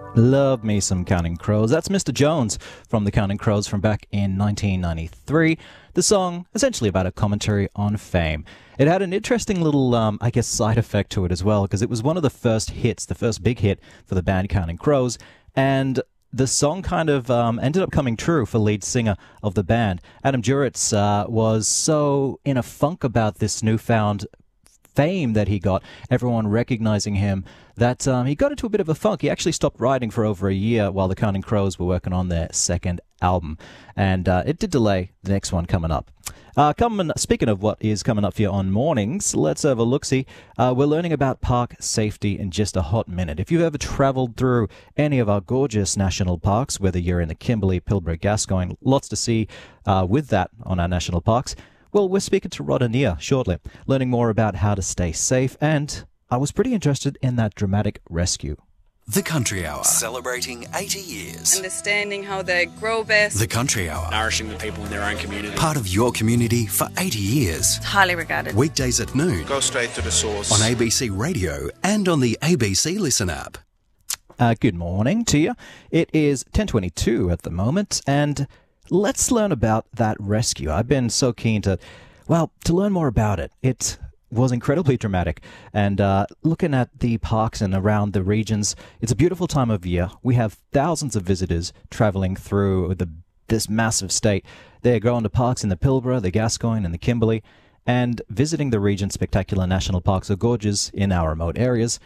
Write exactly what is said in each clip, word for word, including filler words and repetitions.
Love me some Counting Crows. That's Mister Jones from the Counting Crows from back in nineteen ninety-three. The song, essentially about a commentary on fame. It had an interesting little, um, I guess, side effect to it as well, because it was one of the first hits, the first big hit for the band Counting Crows, and the song kind of um, ended up coming true for lead singer of the band. Adam Duritz uh, was so in a funk about this newfound fame that he got, everyone recognizing him, that um, he got into a bit of a funk. He actually stopped writing for over a year while the Counting Crows were working on their second album, and uh, it did delay the next one coming up. Uh, coming, speaking of what is coming up for you on mornings, let's have a look-see. Uh, we're learning about park safety in just a hot minute. If you've ever traveled through any of our gorgeous national parks, whether you're in the Kimberley, Pilbara, Gascoyne, lots to see uh, with that on our national parks, well, we're speaking to Rod Annear shortly, learning more about how to stay safe, and I was pretty interested in that dramatic rescue. The Country Hour, celebrating eighty years. Understanding how they grow best. The Country Hour, nourishing the people in their own community. Part of your community for eighty years. It's highly regarded. Weekdays at noon. Go straight to the source. On A B C Radio and on the A B C Listen app. Uh, good morning to you. It is ten twenty-two at the moment, and let's learn about that rescue. I've been so keen to, well, to learn more about it. It was incredibly dramatic, and uh, looking at the parks and around the regions, it's a beautiful time of year. We have thousands of visitors traveling through the, this massive state. They're going to parks in the Pilbara, the Gascoyne, and the Kimberley, and visiting the region's spectacular national parks or gorges in our remote areas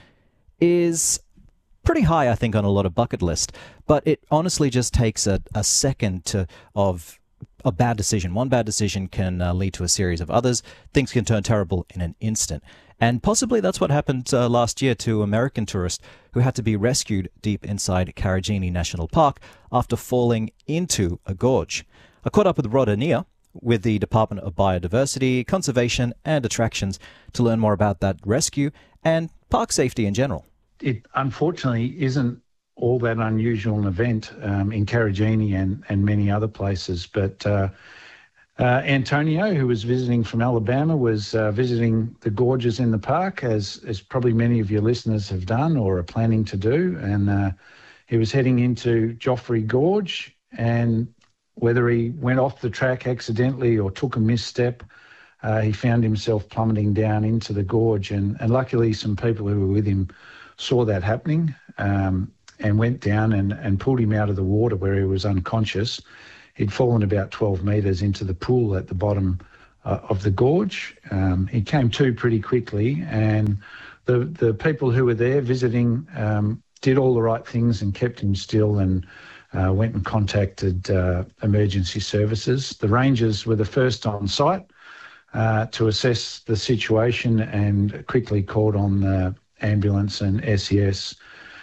is pretty high, I think, on a lot of bucket list. But it honestly just takes a, a second to of a bad decision. One bad decision can uh, lead to a series of others. Things can turn terrible in an instant. And possibly that's what happened uh, last year to American tourists who had to be rescued deep inside Karijini National Park after falling into a gorge. I caught up with Rod Annear with the Department of Biodiversity, Conservation and Attractions to learn more about that rescue and park safety in general. It unfortunately isn't all that unusual an event um, in Karijini and, and many other places. But uh, uh, Antonio, who was visiting from Alabama, was uh, visiting the gorges in the park, as, as probably many of your listeners have done or are planning to do. And uh, he was heading into Joffrey Gorge, and whether he went off the track accidentally or took a misstep, uh, he found himself plummeting down into the gorge. And, and luckily some people who were with him saw that happening um, and went down and, and pulled him out of the water where he was unconscious. He'd fallen about twelve metres into the pool at the bottom uh, of the gorge. Um, he came to pretty quickly, and the, the people who were there visiting um, did all the right things and kept him still, and uh, went and contacted uh, emergency services. The rangers were the first on site uh, to assess the situation and quickly called on the ambulance and S E S.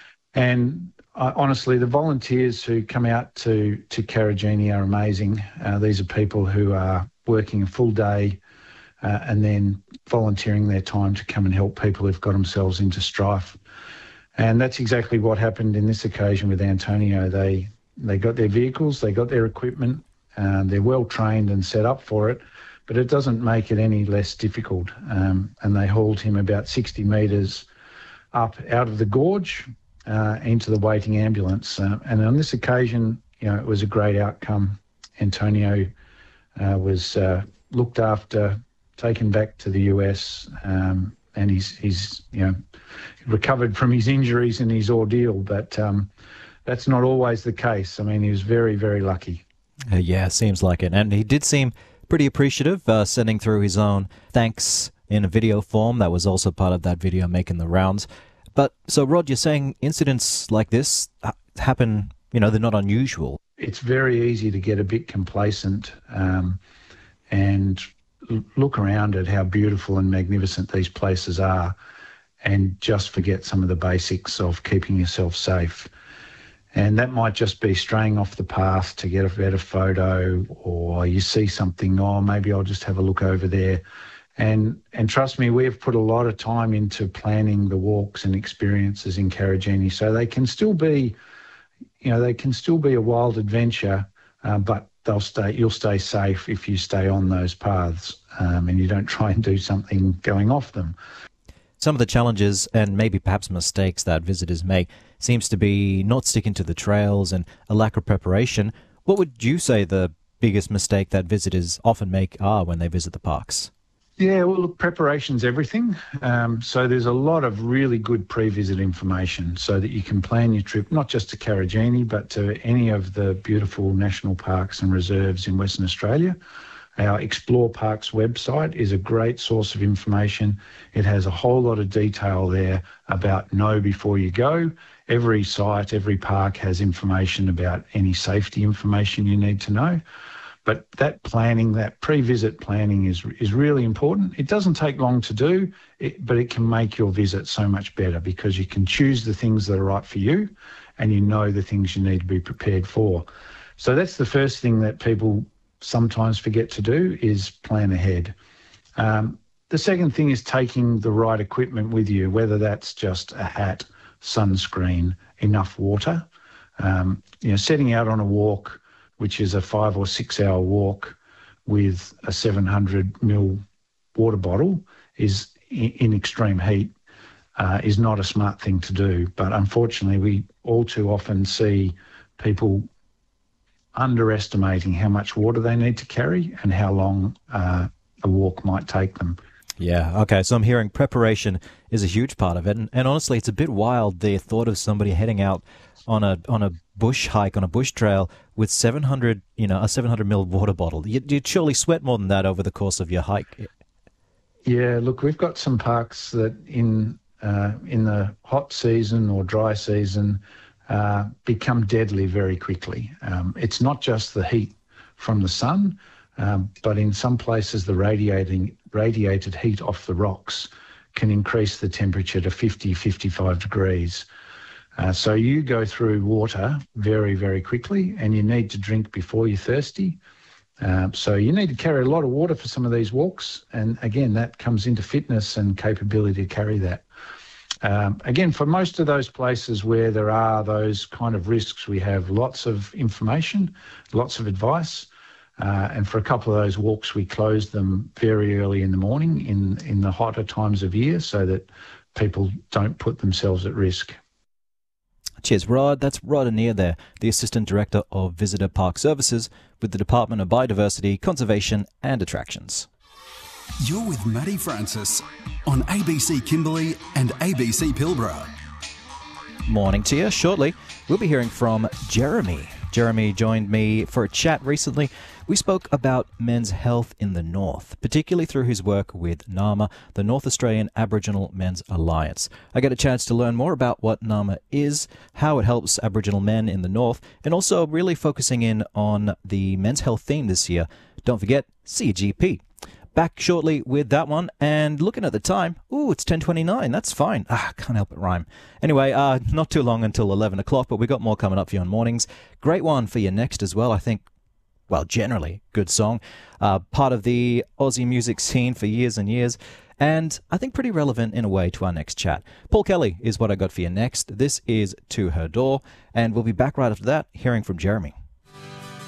And uh, honestly, the volunteers who come out to, to Karijini are amazing. Uh, these are people who are working a full day uh, and then volunteering their time to come and help people who've got themselves into strife. And that's exactly what happened in this occasion with Antonio. They they got their vehicles, they got their equipment, uh, they're well trained and set up for it, but it doesn't make it any less difficult. Um, and they hauled him about sixty metres up out of the gorge uh, into the waiting ambulance. Uh, and on this occasion, you know, it was a great outcome. Antonio uh, was uh, looked after, taken back to the U S, um, and he's, he's, you know, recovered from his injuries and his ordeal. But um, that's not always the case. I mean, he was very, very lucky. Uh, yeah, seems like it. And he did seem pretty appreciative, uh, sending through his own thanks in a video form. That was also part of that video making the rounds. But so, Rod, you're saying incidents like this happen, you know, they're not unusual. It's very easy to get a bit complacent um, and l- look around at how beautiful and magnificent these places are and just forget some of the basics of keeping yourself safe. And that might just be straying off the path to get a better photo, or you see something, oh, maybe I'll just have a look over there. And and trust me, we've put a lot of time into planning the walks and experiences in Karijini, so they can still be, you know, they can still be a wild adventure, uh, but they'll stay. You'll stay safe if you stay on those paths, um, and you don't try and do something going off them. Some of the challenges and maybe perhaps mistakes that visitors may seems to be not sticking to the trails and a lack of preparation. What would you say the biggest mistake that visitors often make are when they visit the parks? Yeah, well, look, preparation's everything. Um, so there's a lot of really good pre-visit information so that you can plan your trip, not just to Karijini, but to any of the beautiful national parks and reserves in Western Australia. Our Explore Parks website is a great source of information. It has a whole lot of detail there about know before you go. Every site, every park has information about any safety information you need to know. But that planning, that pre-visit planning is is really important. It doesn't take long to do, it, but it can make your visit so much better because you can choose the things that are right for you and you know the things you need to be prepared for. So that's the first thing that people sometimes forget to do is plan ahead. Um, the second thing is taking the right equipment with you, whether that's just a hat, sunscreen, enough water. Um, you know, setting out on a walk, which is a five or six hour walk with a seven hundred milliliter water bottle is in extreme heat uh, is not a smart thing to do. But unfortunately, we all too often see people underestimating how much water they need to carry and how long uh, a walk might take them. Yeah, okay, so I'm hearing preparation is a huge part of it. And, and honestly, it's a bit wild, the thought of somebody heading out on a on a bush hike, on a bush trail with seven hundred, you know, a seven hundred milliliter water bottle. You'd, you'd surely sweat more than that over the course of your hike. Yeah, look, we've got some parks that in uh, in the hot season or dry season uh, become deadly very quickly. Um, it's not just the heat from the sun, um, but in some places the radiating radiated heat off the rocks can increase the temperature to fifty, fifty-five degrees. Uh, so you go through water very, very quickly and you need to drink before you're thirsty. Uh, so you need to carry a lot of water for some of these walks. And again, that comes into fitness and capability to carry that. Um, again, for most of those places where there are those kind of risks, we have lots of information, lots of advice. Uh, and for a couple of those walks, we close them very early in the morning in, in the hotter times of year so that people don't put themselves at risk. Cheers, Rod. That's Rod Anir there, the Assistant Director of Visitor Park Services with the Department of Biodiversity, Conservation and Attractions. You're with Matty Francis on A B C Kimberley and A B C Pilbara. Morning to you. Shortly, we'll be hearing from Jeremy. Jeremy joined me for a chat recently. We spoke about men's health in the North, particularly through his work with NAMA, the North Australian Aboriginal Men's Alliance. I get a chance to learn more about what NAMA is, how it helps Aboriginal men in the North, and also really focusing in on the men's health theme this year. Don't forget, see your G P. Back shortly with that one, and looking at the time, ooh, it's ten twenty-nine. That's fine. Ah, can't help it rhyme. Anyway, uh, not too long until eleven o'clock, but we've got more coming up for you on mornings. Great one for you next as well, I think. Well, generally, good song. Uh, part of the Aussie music scene for years and years, and I think pretty relevant in a way to our next chat. Paul Kelly is what I got for you next. This is To Her Door, and we'll be back right after that, hearing from Jeremy.